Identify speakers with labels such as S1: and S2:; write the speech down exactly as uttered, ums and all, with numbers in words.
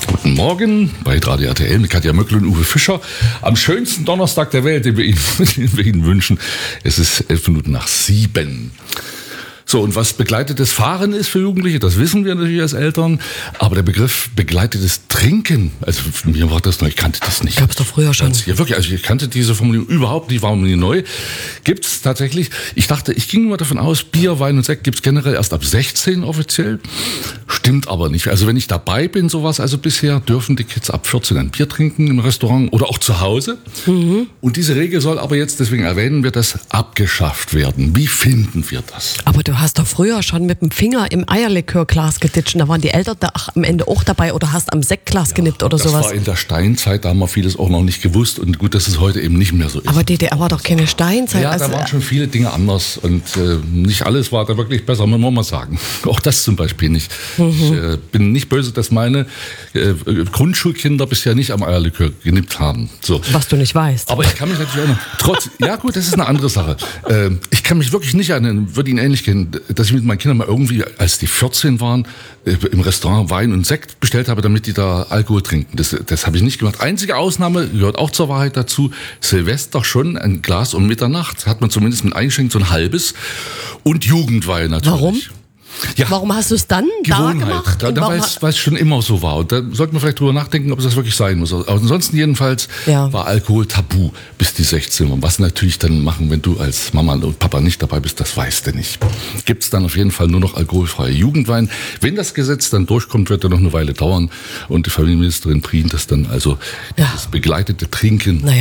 S1: Guten Morgen bei Radio R T L mit Katja Möckl und Uwe Fischer. Am schönsten Donnerstag der Welt, den wir Ihnen, den wir Ihnen wünschen. Es ist elf Minuten nach sieben. So, und was begleitetes Fahren ist für Jugendliche, das wissen wir natürlich als Eltern. Aber der Begriff begleitetes Trinken, also für mich war das neu, ich kannte das nicht.
S2: Gab's doch früher schon.
S1: Ja, wirklich, also ich kannte diese Formulierung überhaupt nicht, war mir neu. Gibt's tatsächlich. Ich dachte, ich ging nur davon aus, Bier, Wein und Sekt gibt's generell erst ab sechzehn offiziell. Stimmt aber nicht. Also wenn ich dabei bin, sowas, also bisher dürfen die Kids ab vierzehn ein Bier trinken im Restaurant oder auch zu Hause. Mhm. Und diese Regel soll aber jetzt, deswegen erwähnen wir das, abgeschafft werden. Wie finden wir das?
S2: Aber du hast doch früher schon mit dem Finger im Eierlikörglas geditscht. Da waren die Eltern da am Ende auch dabei oder hast am Sektglas ja, genippt oder
S1: das
S2: sowas.
S1: Das war in der Steinzeit, da haben wir vieles auch noch nicht gewusst. Und gut, dass es heute eben nicht mehr so ist.
S2: Aber D D R war doch keine Steinzeit.
S1: Ja, also, da waren schon viele Dinge anders. Und äh, nicht alles war da wirklich besser, muss man mal sagen. Auch das zum Beispiel nicht. Mhm. Ich äh, bin nicht böse, dass meine äh, Grundschulkinder bisher nicht am Eierlikör genippt haben. So.
S2: Was du nicht weißt.
S1: Aber ich kann mich natürlich auch noch, trotz, ja gut, das ist eine andere Sache. Äh, ich kann mich wirklich nicht erinnern, würde Ihnen ähnlich kennen, dass ich mit meinen Kindern mal irgendwie, als die vierzehn waren, äh, im Restaurant Wein und Sekt bestellt habe, damit die da Alkohol trinken. Das, das habe ich nicht gemacht. Einzige Ausnahme, gehört auch zur Wahrheit dazu, Silvester schon ein Glas um Mitternacht, hat man zumindest mit eingeschenkt, so ein halbes. Und Jugendwein natürlich.
S2: Warum?
S1: Ja,
S2: warum hast du es dann da gemacht?
S1: Da, da, weil es schon immer so war. Und da sollte man vielleicht drüber nachdenken, ob es das wirklich sein muss. Aber ansonsten jedenfalls ja. war Alkohol tabu, bis die sechzehn waren. Was natürlich dann machen, wenn du als Mama und Papa nicht dabei bist, das weißt du nicht. Gibt es dann auf jeden Fall nur noch alkoholfreie Jugendwein. Wenn das Gesetz dann durchkommt, wird er noch eine Weile dauern. Und die Familienministerin Prien das dann also ja. das begleitete Trinken. Naja.